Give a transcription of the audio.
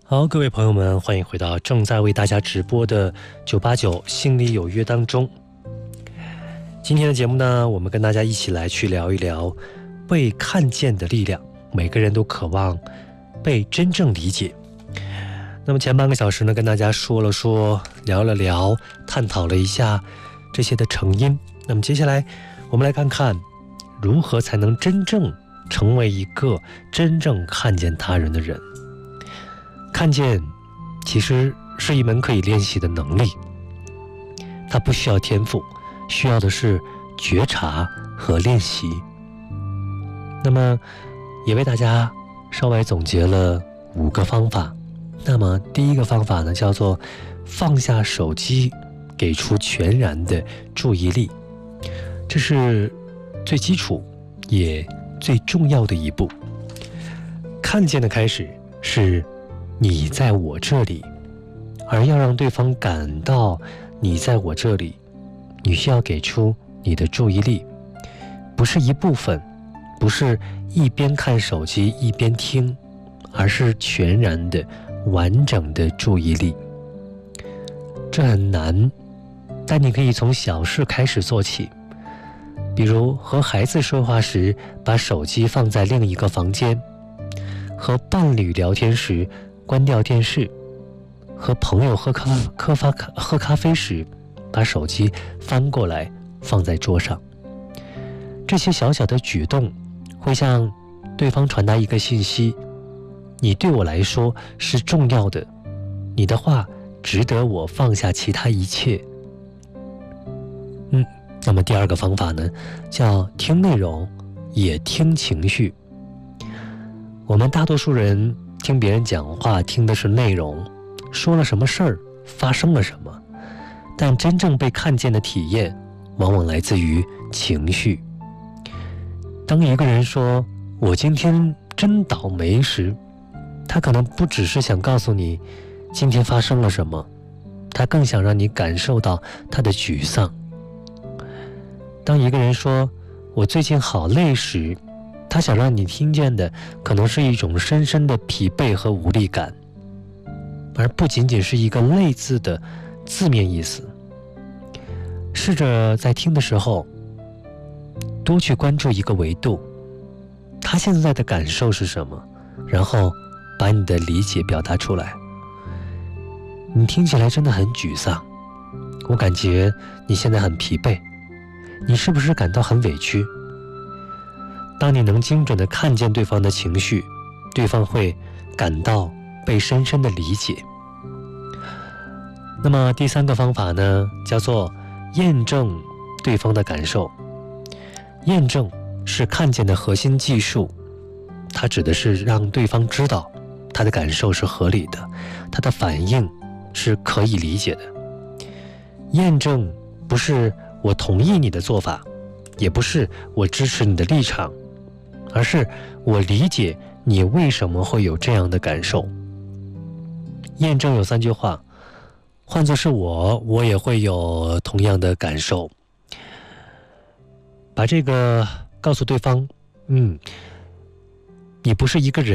好，各位朋友们，欢迎回到正在为大家直播的989心里有约当中。今天的节目呢，我们跟大家一起来去聊一聊被看见的力量。每个人都渴望被真正理解。那么前半个小时呢，跟大家聊了聊，探讨了一下这些的成因。那么接下来我们来看看如何才能真正成为一个真正看见他人的人。看见其实是一门可以练习的能力，它不需要天赋，需要的是觉察和练习。那么也为大家稍微总结了5个方法。那么第一个方法呢，叫做放下手机，给出全然的注意力。这是最基础也最重要的一步。看见的开始是你在我这里，而要让对方感到你在我这里，你需要给出你的注意力，不是一部分，不是一边看手机一边听，而是全然的完整的注意力。这很难，但你可以从小事开始做起。比如和孩子说话时把手机放在另一个房间，和伴侣聊天时关掉电视，和朋友喝咖啡时把手机翻过来放在桌上。这些小小的举动会向对方传达一个信息：你对我来说是重要的，你的话值得我放下其他一切。那么第二个方法呢，叫听内容也听情绪。我们大多数人听别人讲话听的是内容，说了什么事儿，发生了什么，但真正被看见的体验往往来自于情绪。当一个人说我今天真倒霉时，他可能不只是想告诉你今天发生了什么，他更想让你感受到他的沮丧。当一个人说我最近好累时，他想让你听见的可能是一种深深的疲惫和无力感，而不仅仅是一个累字的字面意思。试着在听的时候多去关注一个维度，他现在的感受是什么，然后把你的理解表达出来。你听起来真的很沮丧，我感觉你现在很疲惫，你是不是感到很委屈？当你能精准地看见对方的情绪，对方会感到被深深地理解。那么第三个方法呢，叫做验证对方的感受。验证是看见的核心技术，它指的是让对方知道他的感受是合理的，他的反应是可以理解的。验证不是我同意你的做法，也不是我支持你的立场，而是我理解你为什么会有这样的感受。验证有3句话，换作是我也会有同样的感受。把这个告诉对方，你不是一个人。